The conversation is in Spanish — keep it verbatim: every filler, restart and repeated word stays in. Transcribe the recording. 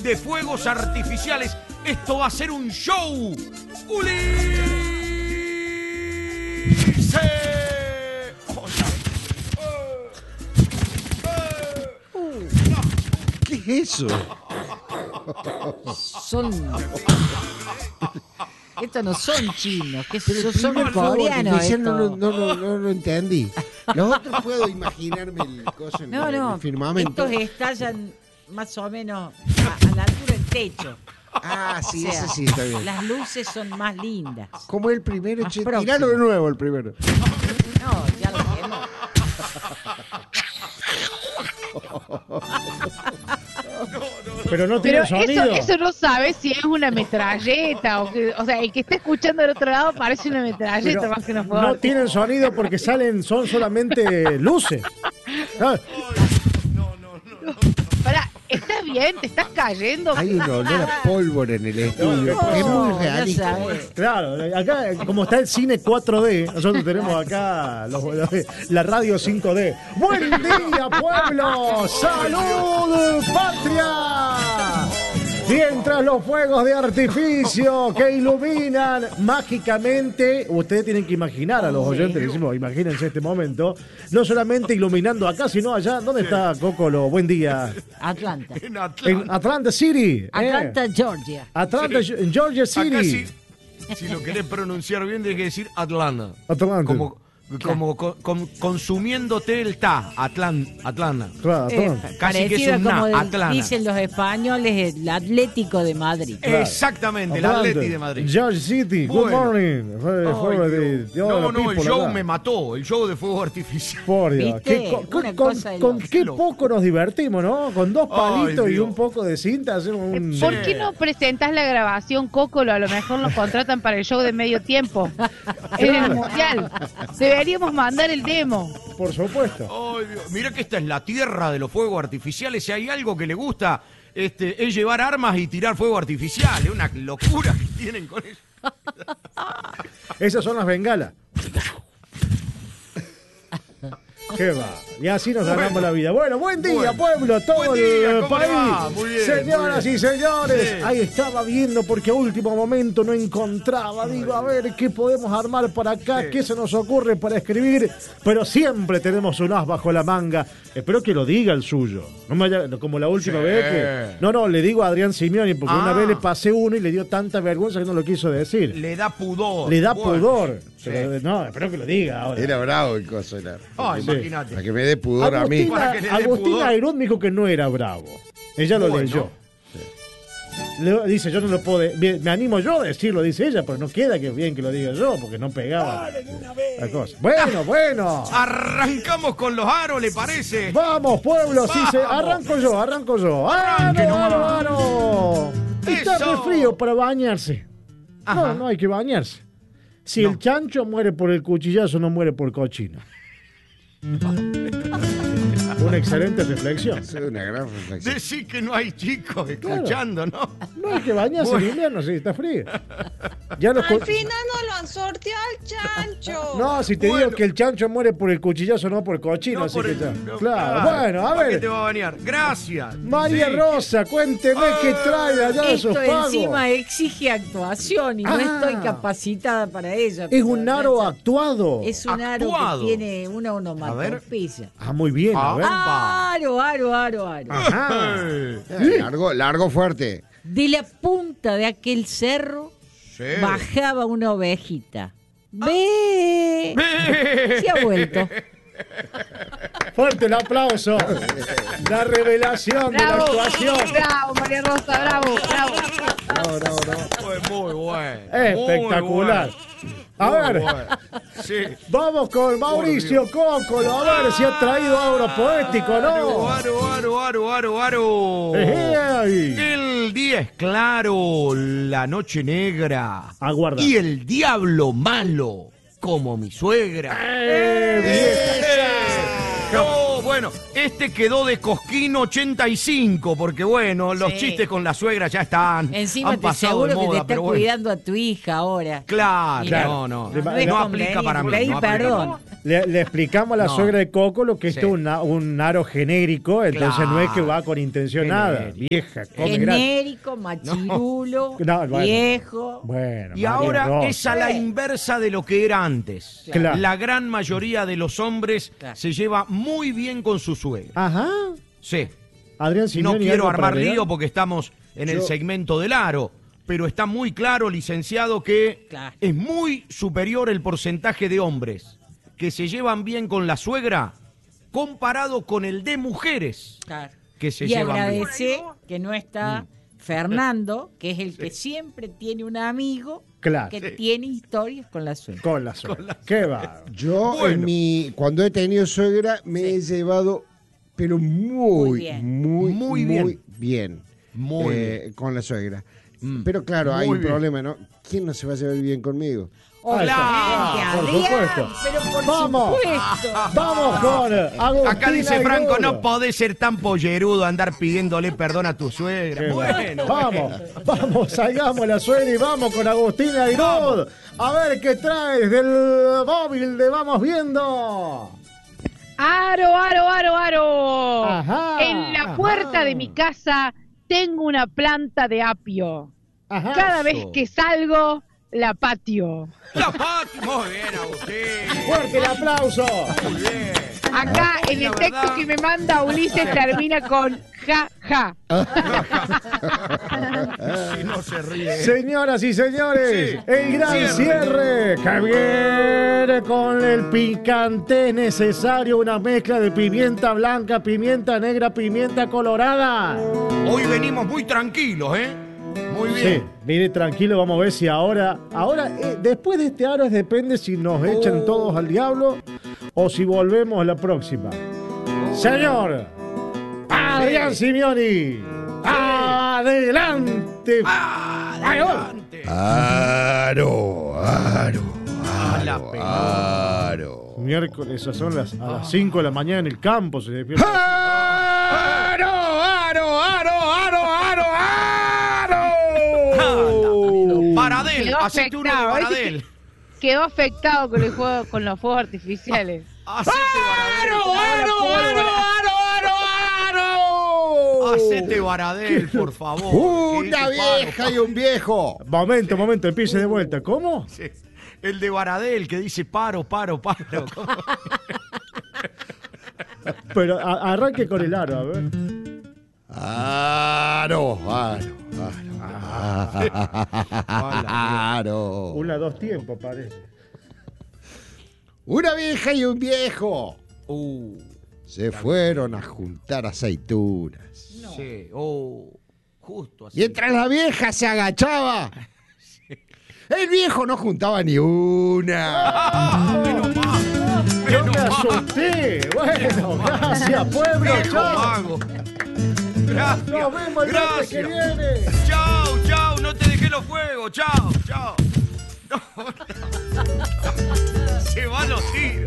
de fuegos artificiales. Esto va a ser un show. ¡Ulises! ¿Qué es eso? Son... Estos no son chinos, que son, son Primero fuego coreanos. artificial no, estos. no, no, no, no lo entendí. Los otros puedo imaginarme el coso en, No, el, no, el firmamento. estos estallan más o menos a, a la altura del techo. Ah, sí, O sea, ese sí, está bien. Las luces son más lindas. Como el primero, Más che, próximo. tiralo de nuevo el primero. No, ya lo quemo. Pero no tiene Pero eso, sonido. eso no sabe si es una metralleta o que, o sea, el que está escuchando del otro lado parece una metralleta Pero más que una no fuego. tienen sonido porque salen, son solamente luces. ¿Sabes? Pará, ¿estás bien? ¿Te estás cayendo? Hay un olor a pólvora en el estudio. No, es muy ya realista. sabes. Claro, acá como está el cine cuatro D, nosotros tenemos acá los- los- la radio cinco D. ¡Buen día, pueblo! ¡Salud, patria! Mientras los fuegos de artificio que iluminan mágicamente, ustedes tienen que imaginar a los oyentes, le decimos, imagínense este momento, no solamente iluminando acá, sino allá. ¿Dónde está Cocolo? Buen día. Atlanta. En En Atlanta. Atlanta City. ¿eh? Atlanta, Georgia. Atlanta, en Georgia Acá City. sí, si lo querés pronunciar bien, tenés que decir Atlanta. Atlanta. Como, como co- com- consumiéndote el ta. Atlan, Atlanta. Claro, Eh, Atlanta. Casi que es parecido un como na, el- Atlanta. dicen los españoles, el Atlético de Madrid. Exactamente, el Atlanta. Atleti de Madrid. Georgia City. Good Bueno. morning. Fue- Ay, fue de- Dios. de all No, the no, el people show acá. me mató, el show de fuego artificial. Por Dios. ¿Viste? Qué co- Una con, cosa de con loco. qué poco nos divertimos, ¿no? Con dos Ay, palitos y Dios. un poco de cinta hacemos un... ¿Por qué no presentas la grabación, Cócolo? A lo mejor nos contratan para el show de medio tiempo. En el mundial. Deberíamos mandar el demo. Por supuesto. Ay, Dios. Mira que esta es la tierra de los fuegos artificiales. Si hay algo que le gusta, este, es llevar armas y tirar fuego artificial. Es una locura que tienen con eso. Esas son las bengalas. ¿Qué va? Y así nos ganamos Bueno. la vida. Bueno, buen día, Bueno. pueblo, todo Buen día, el ¿cómo le va? país. Muy bien, Señoras muy y señores, Sí. ahí estaba viendo porque a último momento no encontraba. Digo, a ver qué podemos armar para acá, Sí. qué se nos ocurre para escribir. Pero siempre tenemos un as bajo la manga. Espero que lo diga el suyo. No me vaya- como la última Sí. vez que. No, no, le digo a Adrián Simeoni porque Ah. una vez le pasé uno y le dio tanta vergüenza que no lo quiso decir. Le da pudor. Le da Bueno, pudor. sí. Pero, no, espero que lo diga ahora. Era bravo el coso. Era. Ay, Sí. imagínate. Para que me dé pudor a mí. Para Agustina, que le dé Agustina pudor. Ayrud me dijo que no era bravo. Ella lo Bueno. leyó. Le- dice, yo no lo puedo. de- bien, me animo yo a decirlo, dice ella, pero no queda que bien que lo diga yo, porque no pegaba la cosa. Bueno, bueno. Arrancamos con los aros, ¿le parece? Vamos, pueblo, sí, se, Vamos. arranco yo, arranco yo. Arranque ¡Aro, aro, nomás. aro! Está Eso. re frío para bañarse. Ajá. No, no hay que bañarse. Si No. el chancho muere por el cuchillazo, no muere por cochino. Una excelente reflexión. Es una gran reflexión. Decí que no hay chicos escuchando, ¿no? No hay que bañarse Bueno. en invierno, sí, está frío. Ya los Al co- final no lo han sorteado al chancho. No, si te Bueno. digo que el chancho muere por el cuchillazo, no por cochino, No así por que el- ya. no, Claro, bueno, a ¿para qué te ver. va a bañar? Gracias. María Sí. Rosa, cuénteme qué trae allá de sus Esto pagos. encima exige actuación y no Ah. estoy capacitada para ello. Es pero un ya aro sa- actuado. Es un aro Actuado. que tiene una onomatopeya. Ah, muy bien, a Ah. ver. Aro, aro, aro, aro. Ajá. Eh, Largo, largo, fuerte. De la punta de aquel cerro Sí. bajaba una ovejita. Ve. Se ha vuelto. Fuerte el aplauso. La revelación de la Bravo, actuación. bravo, María Rosa, bravo, bravo. No, no, no. Fue muy bueno. Espectacular. Muy A bueno. ver, Muy bueno. Sí. vamos con Mauricio Cócolo. A ver si ha traído aro poético, Aro, ¿no? aro, aro, aro, aro, aro. Ejey. El día es claro, la noche negra. Aguarda. Y el diablo malo, como mi suegra. Eh, bien. No, bueno, este quedó de Cosquín ochenta y cinco, porque bueno, los Sí. chistes con la suegra ya están. Encima han te pasado de seguro que te moda, está pero bueno. cuidando a tu hija ahora. Claro, Mira, no, no. no No, es aplica para mí. Pedí no aplica perdón. para mí. Le, le explicamos a la No. suegra de Coco lo que Sí. esto es una- un aro genérico, entonces Claro. no es que va con intención nada. Genérico. Vieja, come gratis. Genérico, machirulo, No, bueno. viejo. Bueno, Y María ahora Rosa. es a la inversa de lo que era antes. Claro. La gran mayoría de los hombres Claro. se lleva muy bien con su suegra. Ajá. Sí. Adrián No Simeoni, quiero ¿algo para armar agregar? lío porque estamos en el Yo- segmento del aro, pero está muy claro, licenciado, que Claro. es muy superior el porcentaje de hombres que se llevan bien con la suegra comparado con el de mujeres Claro. que se Y llevan bien. agradece que no está Fernando, que es el que siempre tiene un amigo Claro. que Sí. tiene historias con la suegra. Con la suegra. Qué va. Yo, Bueno. en mi, cuando he tenido suegra, me he llevado, pero muy, Muy bien. muy, Muy muy bien. bien, Muy eh, con la suegra. Mm. Pero claro, hay Muy un bien. problema, ¿no? ¿Quién no se va a llevar bien conmigo? Obviamente, Claro, por Adrián, supuesto. pero por Vamos. supuesto. Vamos con Agustina Acá dice Franco, Grolo. no podés ser tan pollerudo, andar pidiéndole perdón a tu Qué suegra. va. Bueno, vamos, vamos, salgamos la suegra y vamos con Agustina Airod. A ver qué traes del móvil de Vamos Viendo. Aro, aro, aro, aro. Ajá, En la ajá. puerta de mi casa tengo una planta de apio. Ajá. Cada vez que salgo, la patio. La Pati, muy bien, Agustín. Fuerte el aplauso. Muy bien. Acá en La el texto verdad- que me manda Ulises termina con ja, ja. Si no se ríe. Señoras y señores, Sí. el gran Cierre. cierre que viene con el picante necesario, una mezcla de pimienta blanca, pimienta negra, pimienta colorada. Hoy venimos muy tranquilos, ¿eh? Muy Sí, bien. mire tranquilo, vamos a ver si ahora, ahora eh, después de este aro depende si nos echan todos al diablo o si volvemos la próxima. Señor, Adrián Simeoni, adelante. Adelante. Aro, aro, A la pelota. aro. Miércoles, esas son las, a las cinco de la mañana en el campo, se despierta. ¡Aro, aro, aro, aro, aro, aro! Paradel, Quedó hacete uno de afectado, ¿viste? Paradel. Quedó afectado con el juego, con los fuegos artificiales. Hacete Baradel. aro, aro, aro, aro! Hacete Baradel, por favor. Una Que dice vieja paro, y un viejo. Momento, momento, empiece de vuelta. ¿Cómo? Sí. El de Baradel que dice paro, paro, paro. Pero a- arranque con el aro, a ver. Aro, aro, aro. Aro. Una, dos tiempos, parece. Una vieja y un viejo Uh, se fueron a juntar aceitunas. sí. Oh, justo así. Mientras la vieja se agachaba, el viejo no juntaba ni una. Menos mal. Yo me Menos mal. asusté. Bueno, gracias, pueblo. Viejo Chao. mago. Gracias. Nos vemos el martes que Gracias. viene. Chao, chao. No te dejé los fuegos. Chao, chao. No. Se van los hijos.